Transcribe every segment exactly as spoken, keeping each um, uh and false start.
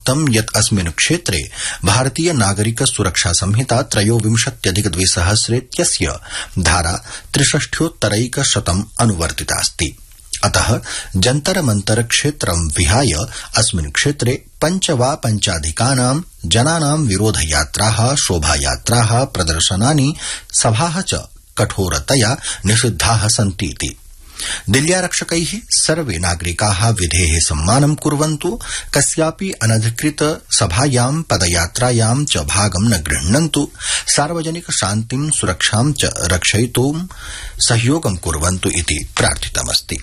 तम यत् अस्मिन् क्षेत्रे भारतीय नागरिक सुरक्षा संहिता त्रयोविंशत्यधिक द्विसहस्रेत्यस्य धारा त्रिषष्ठ्योत्तरैकशतम् अनुवर्तितास्ति। अतः जन्तर मंतर क्षेत्रं विहाय अस्मिन् क्षेत्रे पञ्च वा पञ्चाधिकानां जनानां विरोधयात्राः, शोभायात्राः, प्रदर्शनानि, सभाः च कठोरतया निषिद्धाः सन्तीति। दिल्ल्यारक्षकैः सर्वे नागरिकाः विधेः सम्मानं कुर्वन्तु, कस्यापि अनधिकृत सभायां, पदयात्रायां च भागं न गृह्णन्तु, सार्वजनिक शान्तिं, सुरक्षां च रक्षयितुं सहयोगं कुर्वन्तु इति प्रार्थितमस्ति।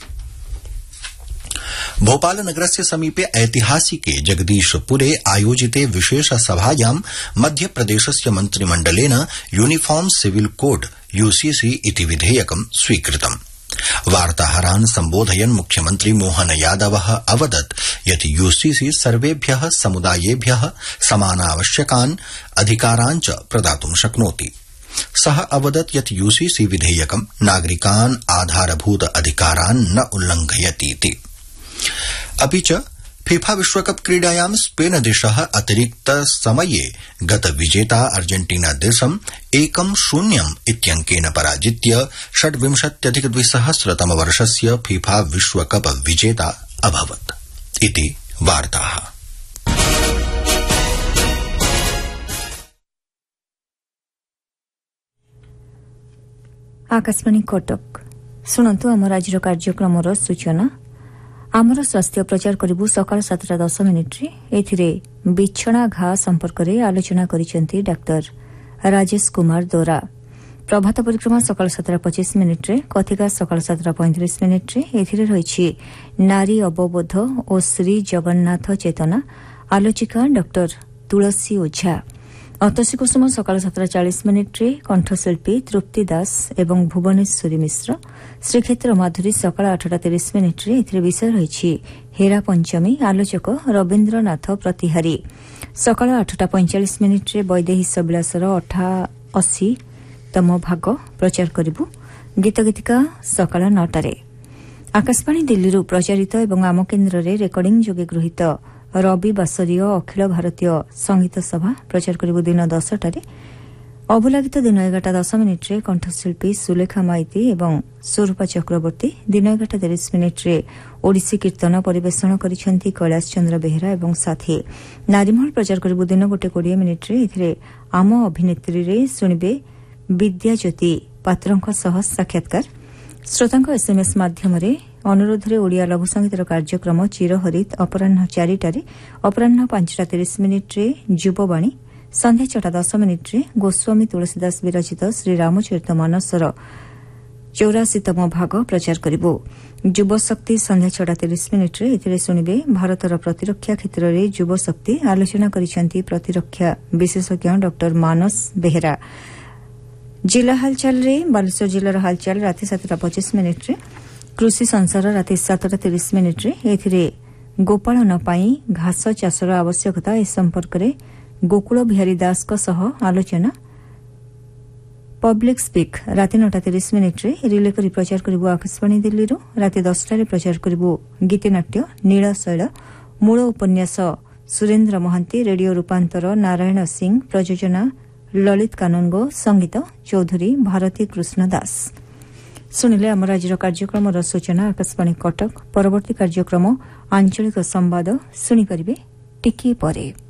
भोपाल नगरस्य समीपे ऐतिहासिके जगदीशपुरे आयोजिते विशेष सभायां मध्यप्रदेशस्य मन्त्रिमण्डलेन यूनिफॉर्म सिविल कोड यूसीसी इति विधेयकं स्वीकृतम्। वार्ताहरान् सम्बोधयन् मुख्यमन्त्री मोहन यादवः अवदत् यत् यूसीसी सर्वेभ्यः समुदायेभ्यः समानावश्यकान् अधिकारान् च प्रदातुं शक्नोति। सः अवदत् यत् यूसीसी विधेयकं नागरिकान् आधारभूत अधिकारान् न उल्लङ्घयतीति। अपि च फीफा विश्वकप क्रीडायां स्पेन देशः अतिरिक्त समये गत विजेता अर्जेन्टीना देशम् एकं शून्यम् इत्यङ्केन पराजित्य षड्विंशत्यधिक द्विसहस्रतम वर्षस्य फीफा विश्वकप विजेता अभवत् इति वार्ताः। आकाशवाणी कटक शुणु आम राज्य कार्यक्रम सूचना। आमर स्वास्थ्य प्रचार करिबु सकाळ सातटा दस मिनिट्रे एथिरे बिछଣା घा संपर्क में आलोचना करिसेंती डाक्टर राजेश कुमार दोरा। प्रभात परिक्रमा सकाळ सातटा पचीस मिनिट्रे, कथिका सकाळ सातटा पैंतीस मिनिट्रे एथिरे रहिछि नारी अवबोध और श्री जगन्नाथ चेतना, आलोचिका डाक्टर तुलसी ओझा। अतसी कुसुम सकाळ सातटा चालीस मिनिट्रे कंठशिल्पी तृप्ति दास एवं भुवनेश्वरी मिश्र। श्रीक्षेत्र माधुरी सकाळ आठटा तीस मिनिट्रे एथिरे विषय रहिछि हेरा पंचमी, आलोचक रवीन्द्रनाथ प्रतिहारी। सकाळ आठटा पैंचाश मिनिट्रे वैदेही विलासर अठाअशी तम भाग प्रचार करिबु। गीत गीतिका सकाळ नौटारे। आकाशवाणी दिल्ली प्रचारित एवं आम केन्द्र में रेकर्डिंग जोगे गृहीत रवि बासरीय अखिल भारतीय संगीत सभा प्रचार करिबु दिन दसटारे। अभुला गीत दिन एगारटा दस मिनिट्रे कंठशिल्पी सुलेखा माइती एवं स्वरूपा चक्रवर्ती। दिन एगारटा तीस मिनिट्रे ओडिसी कीर्तन परिवेषण करिसेंती कैलाश चंद्र बेहेरा एवं साथी। नारीमहल प्रचार करिबु दिन गोटे कोड़े मिनिट्रे एथिरे आम अभिनेत्री रे सुनिबे विद्याज्योति पात्रंक सह साक्षात्कार। श्रोतांक एसएमएस माध्यम अनुरोध ओडिया लघु संगीतर कार्यक्रम चिरहरित अपराह चारिटारे, अपराह पांचटा तीस मिनिट्रे युववाणी, संध्या छटा दस मिनिट्रे गोस्वामी तुलसीदास विरचित श्री रामचरित मानसर चौराशीतम भाग प्रचार करिबो। युवशक्ति संध्या छटा तीस मिनिट्रे एथिरे सुनिबे भारतर प्रतिरक्षा क्षेत्र में युवशक्ति, आलोचना करिसेंती प्रतिरक्षा विशेषज्ञ डॉक्टर मानस बेहेरा। जिला हालचाल रे बालेश्वर जिलार हालचाल राति सातटा पचीस मिनिट्रे, कृषि संसार राति सातटा तीस मिनिट्रे एथिरे गोपालन पाई घास चाषर आवश्यकता ए संपर्क में गोकुल बिहारी दास सह आलोचना। पब्लिक स्पीक राति नौटा तीस मिनिट्रे रिले करी प्रचार करिबु आकाशवाणी दिल्ली। राति दसटारे प्रचार करिबु गीतनाट्य नीलशैल, मूल उपन्यास सुरेन्द्र महांती, रेडियो रूपांतर नारायण सिंह, प्रयोजना ललित कानूनगो, संगीत चौधरी भारती कृष्ण दास। शुणिले आम राज्य कार्यक्रम सूचना। आकाशवाणी कटक। परवर्ती कार्यक्रम आंचलिक संवाद शुणी पारिबे टिके परे।